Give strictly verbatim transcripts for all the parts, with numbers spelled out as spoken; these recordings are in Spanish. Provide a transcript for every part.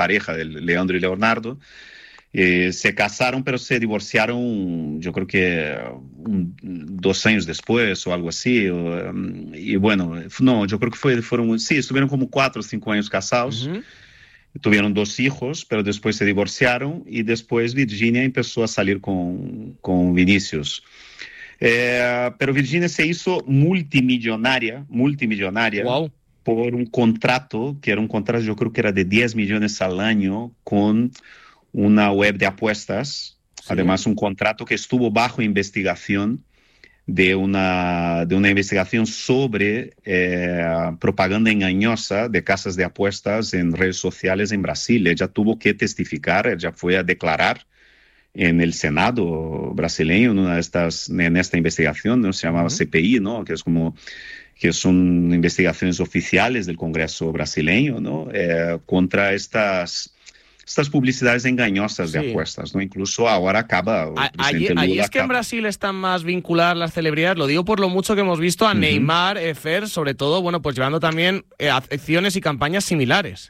pareja de Leandro y Leonardo. Eh, se casaron, pero se divorciaron, yo creo que un, dos años después o algo así. O, um, y bueno, no, yo creo que fue, fueron, sí, estuvieron como cuatro o cinco años casados. Uh-huh. Tuvieron dos hijos, pero después se divorciaron y después Virginia empezó a salir con, con Vinicius. Eh, pero Virginia se hizo multimillonaria, multimillonaria. Wow. Por un contrato, que era un contrato, yo creo que era de diez millones al año con una web de apuestas, sí. Además un contrato que estuvo bajo investigación de una, de una investigación sobre eh, propaganda engañosa de casas de apuestas en redes sociales en Brasil. Ella tuvo que testificar, ella fue a declarar en el Senado brasileño en una de estas, en esta investigación, ¿no? Se llamaba uh-huh. C P I, ¿no? Que es como que son investigaciones oficiales del Congreso brasileño, ¿no? Eh, contra estas estas publicidades engañosas de sí. apuestas, ¿no? Incluso ahora acaba... El allí, allí es que acaba. En Brasil están más vinculadas las celebridades, lo digo por lo mucho que hemos visto a uh-huh. Neymar, eh, Fer, sobre todo, bueno, pues llevando también eh, acciones y campañas similares.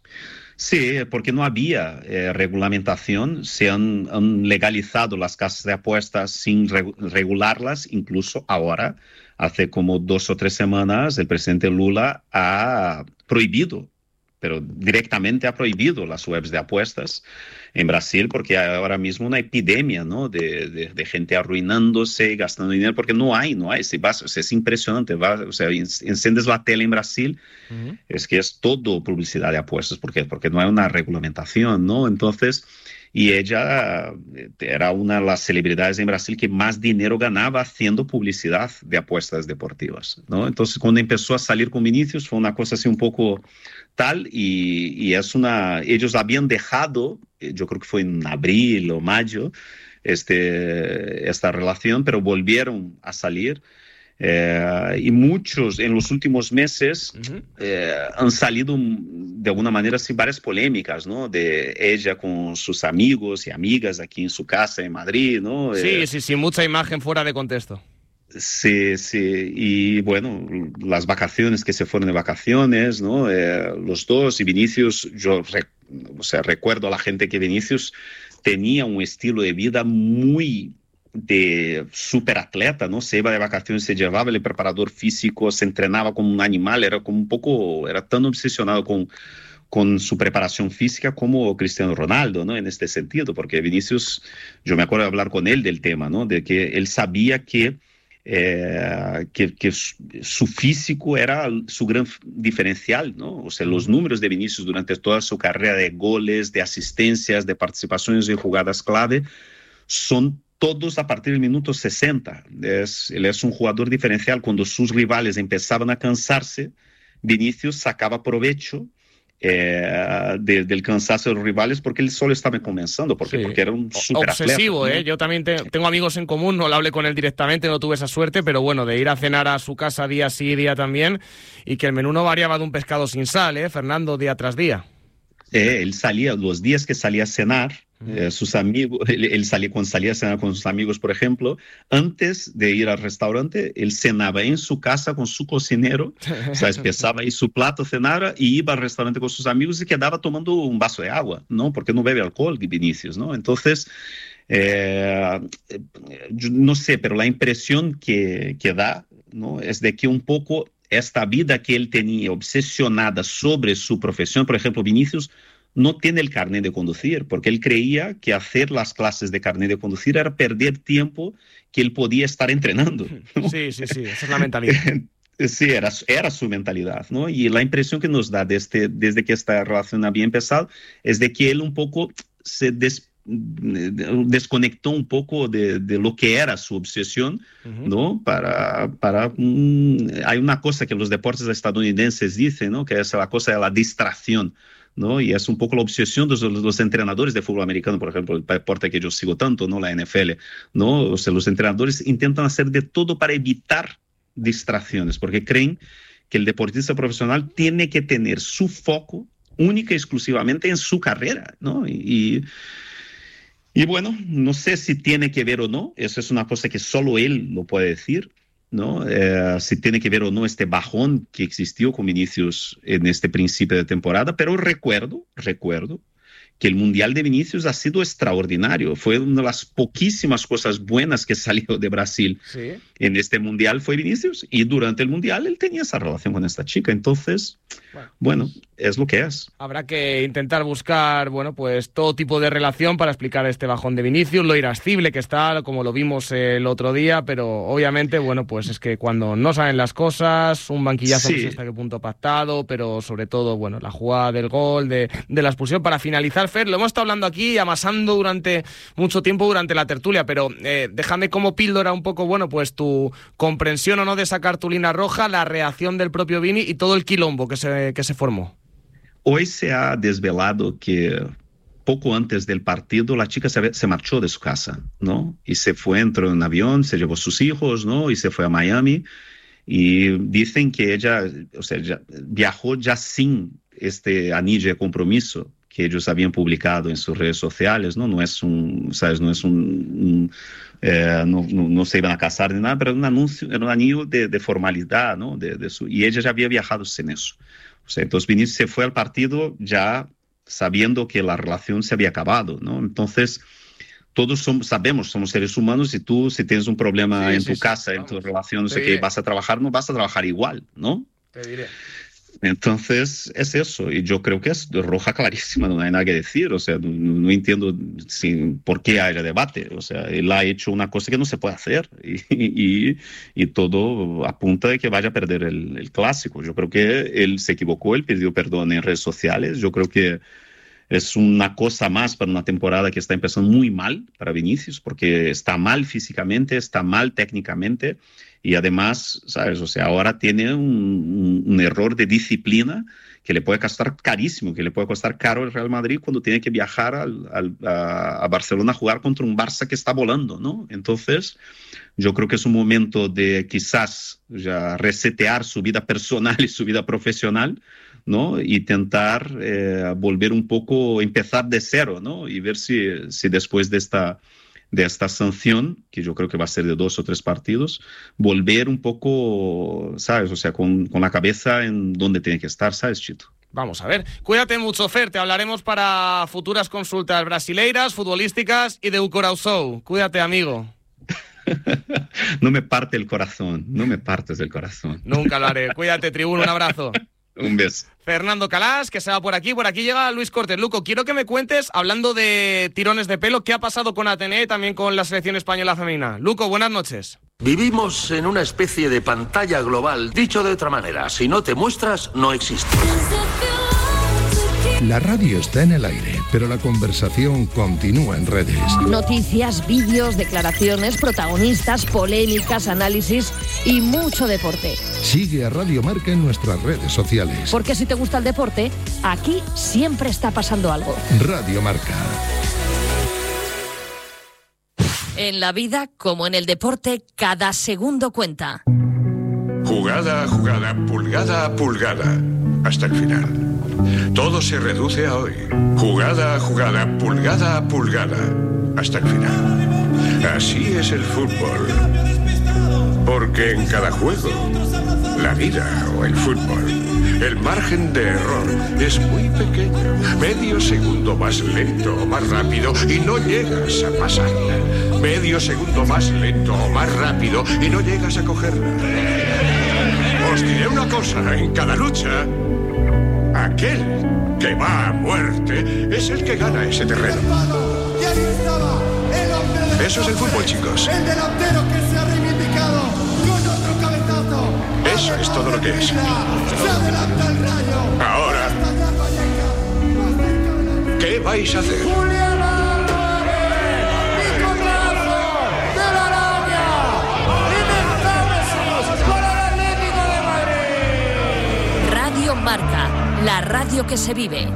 Sí, porque no había eh, regulamentación, se han, han legalizado las casas de apuestas sin re- regularlas, incluso ahora, hace como dos o tres semanas, el presidente Lula ha prohibido, pero directamente ha prohibido las webs de apuestas en Brasil, porque hay ahora mismo una epidemia, ¿no? de, de, de gente arruinándose y gastando dinero, porque no hay, no hay, si vas, o sea, es impresionante, vas, o sea, encendes la tele en Brasil, uh-huh. es que es todo publicidad de apuestas, ¿por qué? Porque no hay una regulamentación, ¿no? Entonces, y ella era una de las celebridades en Brasil que más dinero ganaba haciendo publicidad de apuestas deportivas, ¿no? Entonces, cuando empezó a salir con Vinicius, fue una cosa así un poco tal, y, y es una, ellos habían dejado, yo creo que fue en abril o mayo, este, esta relación, pero volvieron a salir. Eh, y muchos en los últimos meses uh-huh. eh, han salido de alguna manera así, varias polémicas, ¿no? De ella con sus amigos y amigas aquí en su casa en Madrid, ¿no? Sí, eh, sí, sí, mucha imagen fuera de contexto. Sí, sí, y bueno, las vacaciones que se fueron de vacaciones, ¿no? Eh, los dos, y Vinicius, yo re, o sea, recuerdo a la gente que Vinicius tenía un estilo de vida muy de superatleta, ¿no? Se iba de vacaciones, se llevaba el preparador físico, se entrenaba como un animal, era como un poco, era tan obsesionado con, con su preparación física como Cristiano Ronaldo, ¿no? En este sentido, porque Vinicius, yo me acuerdo de hablar con él del tema, ¿no? De que él sabía que Eh, que, que su, su físico era su gran diferencial, ¿no? O sea, los números de Vinicius durante toda su carrera de goles, de asistencias, de participaciones en jugadas clave, son todos a partir del minuto sesenta. Es, él es un jugador diferencial. Cuando sus rivales empezaban a cansarse, Vinicius sacaba provecho Eh, de, del cansancio de los rivales porque él solo estaba comenzando, porque, sí. porque era un súper obsesivo, atleta, ¿no? ¿eh? Yo también te, tengo amigos en común, no lo hablé con él directamente, no tuve esa suerte, pero bueno, de ir a cenar a su casa día sí, día también, y que el menú no variaba de un pescado sin sal, ¿eh, Fernando, día tras día? Eh, él salía, los días que salía a cenar, eh, sus amigos, él, él salía, cuando salía a cenar con sus amigos, por ejemplo, antes de ir al restaurante, él cenaba en su casa con su cocinero, o sea, empezaba ahí su plato, cenara, y iba al restaurante con sus amigos y quedaba tomando un vaso de agua, ¿no? Porque no bebe alcohol, Vinicius, ¿no? Entonces, eh, yo no sé, pero la impresión que, que da, ¿no? Es de que un poco esta vida que él tenía obsesionada sobre su profesión, por ejemplo, Vinicius no tiene el carnet de conducir, porque él creía que hacer las clases de carnet de conducir era perder tiempo que él podía estar entrenando, ¿no? Sí, sí, sí, esa es la mentalidad. Sí, era, era su mentalidad, ¿no? Y la impresión que nos da desde, desde que esta relación había empezado es de que él un poco se des, desconectó un poco de, de lo que era su obsesión, uh-huh. ¿no? Para, para um, hay una cosa que los deportes estadounidenses dicen, ¿no? Que es la cosa de la distracción, ¿no? Y es un poco la obsesión de los, los entrenadores de fútbol americano, por ejemplo, el deporte que yo sigo tanto, ¿no? La N F L, ¿no? O sea, los entrenadores intentan hacer de todo para evitar distracciones, porque creen que el deportista profesional tiene que tener su foco única y exclusivamente en su carrera, ¿no? Y, y bueno, no sé si tiene que ver o no, eso es una cosa que solo él lo puede decir, ¿no? Eh, si tiene que ver o no este bajón que existió con Vinicius en este principio de temporada, pero recuerdo, recuerdo que el Mundial de Vinicius ha sido extraordinario. Fue una de las poquísimas cosas buenas que salió de Brasil. ¿Sí? En este Mundial fue Vinicius, y durante el Mundial él tenía esa relación con esta chica. Entonces, bueno, bueno es lo que es. Habrá que intentar buscar, bueno, pues todo tipo de relación para explicar este bajón de Vinicius, lo irascible que está, como lo vimos el otro día, pero obviamente, bueno, pues es que cuando no salen las cosas, un banquillazo, sí, no sé hasta qué punto pactado, pero sobre todo, bueno, la jugada del gol, de, de la expulsión. Para finalizar, Fer, lo hemos estado hablando aquí, amasando durante mucho tiempo durante la tertulia, pero eh, déjame como píldora un poco, bueno, pues tu comprensión o no de esa cartulina roja, la reacción del propio Vini y todo el quilombo que se, que se formó. Hoy se ha desvelado que poco antes del partido la chica se, se marchó de su casa, ¿no? Y se fue, entró en un avión, se llevó sus hijos, ¿no? Y se fue a Miami. Y dicen que ella, o sea, ya, viajó ya sin este anillo de compromiso que ellos habían publicado en sus redes sociales, ¿no? No es un, ¿sabes? No es un... un eh, no, no, no se iban a casar ni nada, pero era un anuncio, era un anillo de, de formalidad, ¿no? De, de su, y ella ya había viajado sin eso. O sea, entonces Vinicius se fue al partido ya sabiendo que la relación se había acabado, ¿no? Entonces, todos somos, sabemos, somos seres humanos, y tú, si tienes un problema sí, en sí, tu sí, casa, vamos, en tu relación, no sé qué, vas a trabajar, no vas a trabajar igual, ¿no? Te diré. Entonces, es eso, y yo creo que es roja clarísima, no hay nada que decir, o sea, no, no entiendo si, por qué haya debate, o sea, él ha hecho una cosa que no se puede hacer, y, y, y todo apunta de que vaya a perder el, el clásico. Yo creo que él se equivocó, él pidió perdón en redes sociales, yo creo que es una cosa más para una temporada que está empezando muy mal para Vinicius, porque está mal físicamente, está mal técnicamente, y además, ¿sabes? O sea, ahora tiene un, un, un error de disciplina que le puede costar carísimo, que le puede costar caro el Real Madrid cuando tiene que viajar al, al, a, a Barcelona a jugar contra un Barça que está volando, ¿no? Entonces, yo creo que es un momento de quizás ya resetear su vida personal y su vida profesional, ¿no? Y intentar eh, volver un poco, empezar de cero, ¿no? Y ver si, si después de esta... de esta sanción, que yo creo que va a ser de dos o tres partidos, volver un poco, ¿sabes? O sea, con, con la cabeza en donde tiene que estar, ¿sabes, Chito? Vamos a ver. Cuídate mucho, Fer. Te hablaremos para futuras consultas brasileiras, futbolísticas y de Ucorausou. Cuídate, amigo. No me parte el corazón, no me partes el corazón. Nunca lo haré. Cuídate, tribuno, un abrazo. Un beso. Fernando Calas, que se va por aquí. Por aquí llega Luis Cortés. Luco, quiero que me cuentes, hablando de tirones de pelo, qué ha pasado con Atené y también con la selección española femenina. Luco, buenas noches. Vivimos en una especie de pantalla global. Dicho de otra manera, si no te muestras, no existes. La radio está en el aire, pero la conversación continúa en redes. Noticias, vídeos, declaraciones, protagonistas, polémicas, análisis y mucho deporte. Sigue a Radio Marca en nuestras redes sociales. Porque si te gusta el deporte, aquí siempre está pasando algo. Radio Marca. En la vida, como en el deporte, cada segundo cuenta. Jugada a jugada, pulgada a pulgada, hasta el final. Todo se reduce a hoy. Jugada a jugada, pulgada a pulgada, hasta el final. Así es el fútbol. Porque en cada juego, la vida o el fútbol, el margen de error es muy pequeño. Medio segundo más lento o más rápido y no llegas a pasarla. Medio segundo más lento o más rápido y no llegas a cogerla. Os diré una cosa, en cada lucha, aquel que va a muerte es el que gana ese terreno. Eso es el fútbol, chicos. El delantero que se ha reivindicado con otro cabezazo. Eso es todo lo que es. Se adelanta el Rayo. Ahora, ¿qué vais a hacer? Radio Marca, la radio que se vive.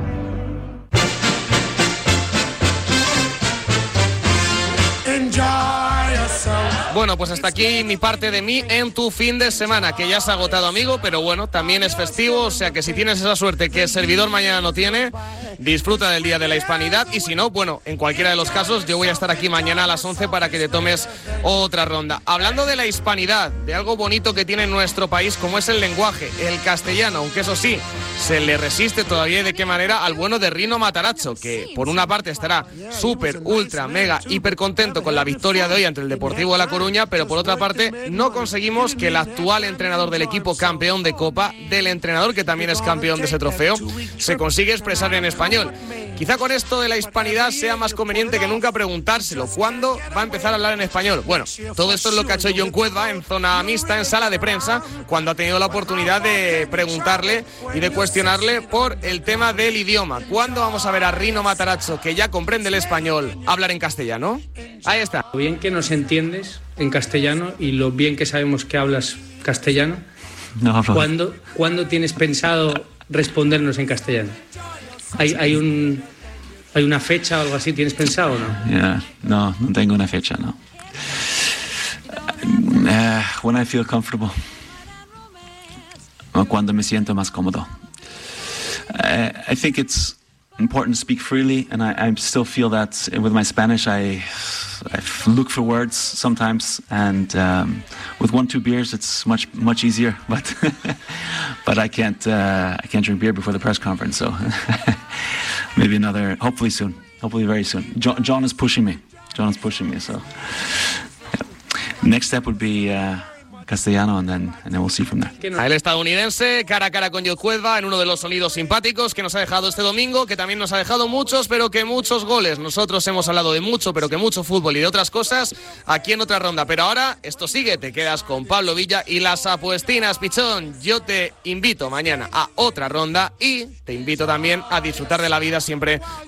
Bueno, pues hasta aquí mi parte de mí en tu fin de semana, que ya se ha agotado, amigo, pero bueno, también es festivo, o sea que si tienes esa suerte que el servidor mañana no tiene, disfruta del Día de la Hispanidad y si no, bueno, en cualquiera de los casos yo voy a estar aquí mañana a las once para que te tomes otra ronda. Hablando de la hispanidad, de algo bonito que tiene nuestro país como es el lenguaje, el castellano, aunque eso sí, se le resiste todavía y de qué manera al bueno de Rino Matarazzo, que por una parte estará súper, ultra, mega, hiper contento con la victoria de hoy ante el Deportivo de La Coruña, pero por otra parte no conseguimos que el actual entrenador del equipo campeón de Copa, del entrenador que también es campeón de ese trofeo, se consigue expresar en español. Quizá con esto de la hispanidad sea más conveniente que nunca preguntárselo. ¿Cuándo va a empezar a hablar en español? Bueno, todo esto es lo que ha hecho John Cuedva en zona mixta, en sala de prensa, cuando ha tenido la oportunidad de preguntarle y de cuestionarle por el tema del idioma. ¿Cuándo vamos a ver a Rino Matarazzo, que ya comprende el español, hablar en castellano? Ahí está. Lo bien que nos entiendes en castellano y lo bien que sabemos que hablas castellano. No, no. ¿Cuándo, ¿Cuándo tienes pensado respondernos en castellano? ¿Hay, hay, un, ¿Hay una fecha o algo así? ¿Tienes pensado o no? Yeah, no, no tengo una fecha, no. Uh, when I feel comfortable. O cuando me siento más cómodo. Uh, I think it's important to speak freely, and I, I still feel that with my Spanish, I, I look for words sometimes, and um, with one, two beers, it's much, much easier. But, but I can't, uh, I can't drink beer before the press conference. So maybe another. Hopefully soon. Hopefully very soon. John, John is pushing me. John is pushing me. So yeah. Next step would be. Uh, castellano and then, and then we'll see from there. El estadounidense cara a cara con John Cuedva en uno de los sonidos simpáticos que nos ha dejado este domingo, que también nos ha dejado muchos, pero que muchos goles. Nosotros hemos hablado de mucho, pero que mucho fútbol y de otras cosas aquí en Otra Ronda. Pero ahora esto sigue, te quedas con Pablo Villa y las apuestinas, pichón. Yo te invito mañana a Otra Ronda y te invito también a disfrutar de la vida siempre